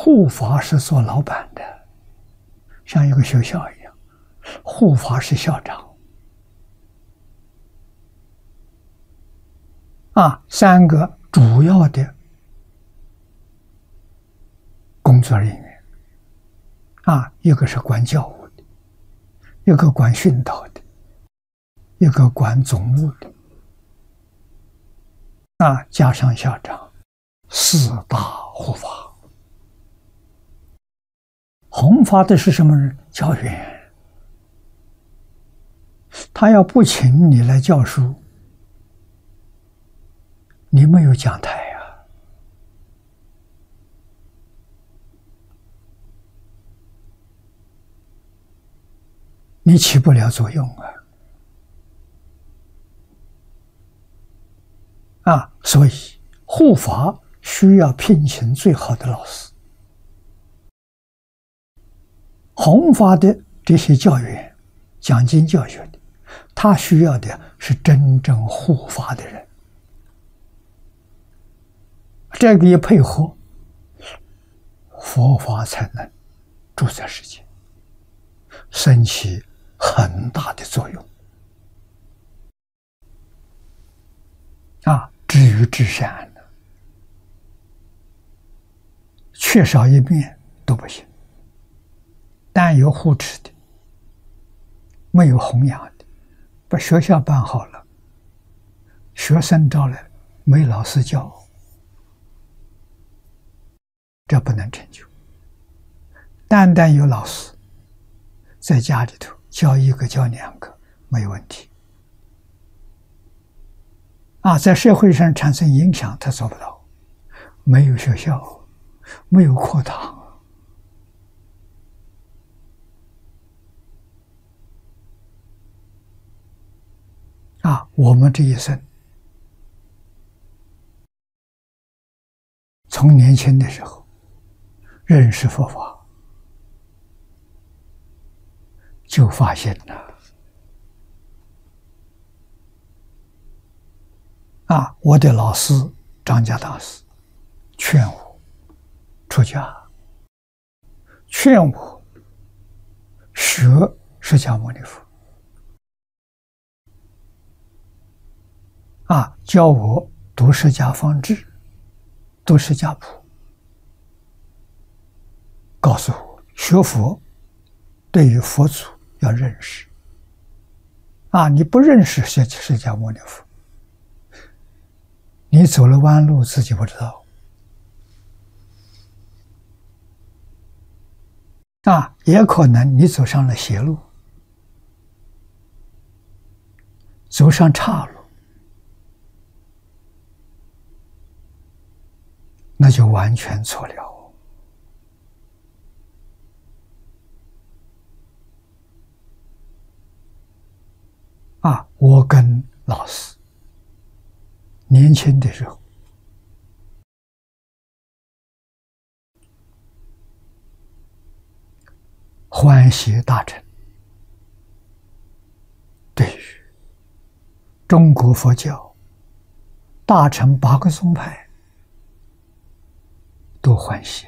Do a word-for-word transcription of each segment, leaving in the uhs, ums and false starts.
护法是做老板的，像一个学校一样，护法是校长。啊，三个主要的工作人员，啊，一个是管教务的，一个管训导的，一个管总务的，啊，加上校长，四大护法。弘法的是什么人？教员。他要不请你来教书，你没有讲台啊，你起不了作用啊！啊，所以护法需要聘请最好的老师。弘法的这些教员，讲经教学的，他需要的是真正护法的人。这个一配合，佛法才能住在世间，生起很大的作用。啊，至于至善呢，缺少一面都不行。但有护持的，没有弘扬的，把学校办好了，学生招来没老师教，这不能成就。单单有老师在家里头教一个教两个没有问题，啊，在社会上产生影响他做不到。没有学校，没有课堂，啊，我们这一生从年轻的时候认识佛法，就发现了啊，我的老师张家大师劝我出家，劝我学释迦牟尼佛，啊，教我读释迦方志，读释迦谱，告诉我学佛对于佛祖要认识，啊，你不认识释释迦牟尼佛，你走了弯路自己不知道，啊，也可能你走上了邪路，走上岔路，那就完全错了。啊，我跟老师年轻的时候，欢喜大乘对于中国佛教大乘八个宗派都欢喜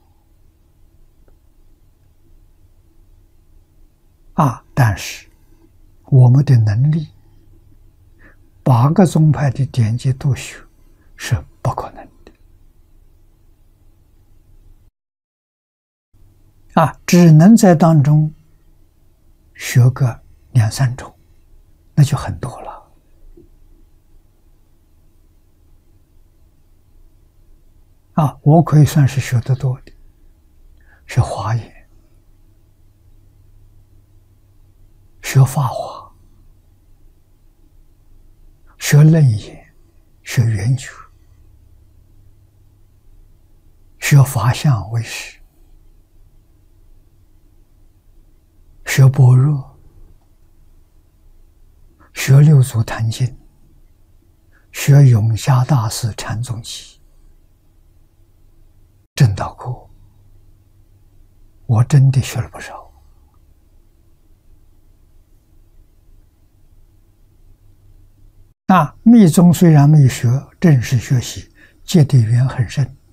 啊！但是我们的能力，八个宗派的典籍都学是不可能的啊！只能在当中学个两三种，那就很多了。啊，我可以算是学得多的，学华严，学法华，学楞严，学圆觉，学法相为师，学般若，学六祖坛经，学永嘉大师禅宗集，证道过，我真的学了不少。那密宗虽然没学，正式学习，结的缘很深。